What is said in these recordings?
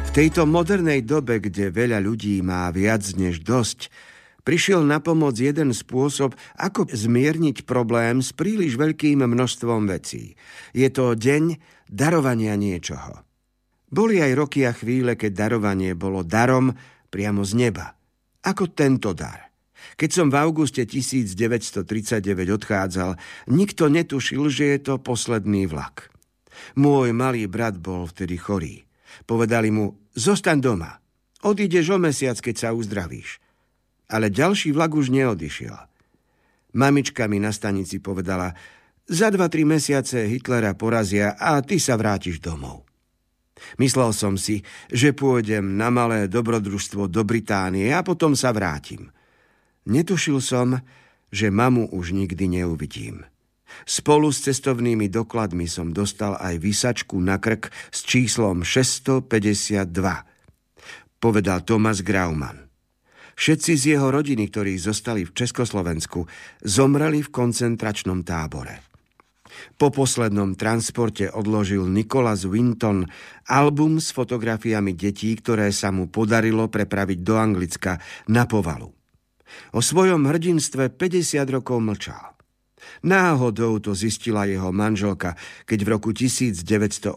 V tejto modernej dobe, kde veľa ľudí má viac než dosť, prišiel na pomoc jeden spôsob, ako zmierniť problém s príliš veľkým množstvom vecí. Je to deň darovania niečoho. Boli aj roky a chvíle, keď darovanie bolo darom priamo z neba. Ako tento dar. Keď som v auguste 1939 odchádzal, nikto netušil, že je to posledný vlak. Môj malý brat bol vtedy chorý. Povedali mu, zostaň doma. Odídeš o mesiac, keď sa uzdravíš. Ale ďalší vlak už neodišiel. Mamička mi na stanici povedala, za 2-3 mesiace Hitlera porazia a ty sa vrátiš domov. Myslel som si, že pôjdem na malé dobrodružstvo do Británie a potom sa vrátim. Netušil som, že mamu už nikdy neuvidím. Spolu s cestovnými dokladmi som dostal aj vysačku na krk s číslom 652, povedal Thomas Grauman. Všetci z jeho rodiny, ktorí zostali v Československu, zomreli v koncentračnom tábore. Po poslednom transporte odložil Nicholas Winton album s fotografiami detí, ktoré sa mu podarilo prepraviť do Anglicka na povalu. O svojom hrdinstve 50 rokov mlčal. Náhodou to zistila jeho manželka, keď v roku 1988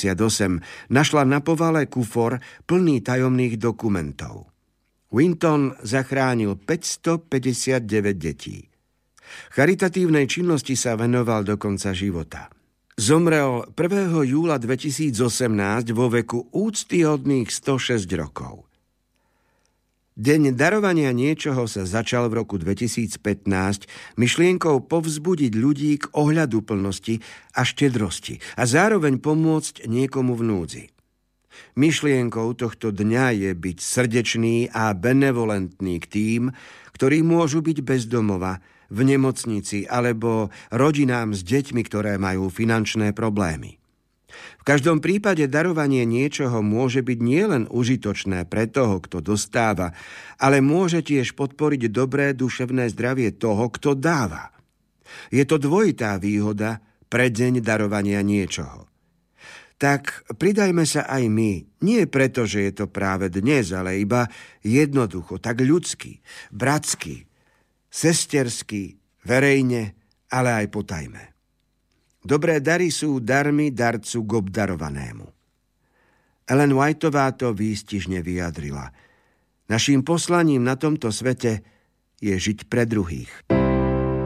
našla na povale kufor plný tajomných dokumentov. Winton zachránil 559 detí. Charitatívnej činnosti sa venoval do konca života. Zomrel 1. júla 2018 vo veku úctyhodných 106 rokov. Deň darovania niečoho sa začal v roku 2015 myšlienkou povzbudiť ľudí k ohľaduplnosti a štedrosti a zároveň pomôcť niekomu v núdzi. Myšlienkou tohto dňa je byť srdečný a benevolentný k tým, ktorí môžu byť bez domova, v nemocnici alebo rodinám s deťmi, ktoré majú finančné problémy. V každom prípade darovanie niečoho môže byť nielen užitočné pre toho, kto dostáva, ale môže tiež podporiť dobré duševné zdravie toho, kto dáva. Je to dvojitá výhoda pre deň darovania niečoho. Tak pridajme sa aj my, nie preto, že je to práve dnes, ale iba jednoducho, tak ľudsky, bratsky, sestersky, verejne, ale aj potajme. Dobré dary sú darmi darcu k obdarovanému. Ellen Whiteová to výstižne vyjadrila. Naším poslaním na tomto svete je žiť pre druhých.